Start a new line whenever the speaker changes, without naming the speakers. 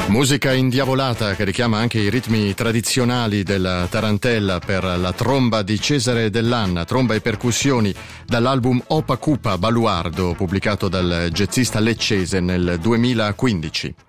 Musica indiavolata che richiama anche i ritmi tradizionali della tarantella per la tromba di Cesare Dell'Anna, tromba e percussioni, dall'album Opa Cupa Baluardo pubblicato dal jazzista leccese nel 2015.